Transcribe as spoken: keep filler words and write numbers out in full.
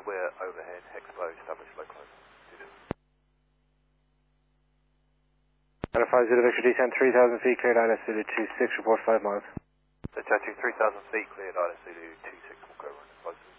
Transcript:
we're overhead, Hexpo, established localized. Alpha five Zulu Victor descend three thousand feet, cleared I L S Zulu two six, report five miles. So touching three thousand feet, cleared I L S Zulu two six, will go run.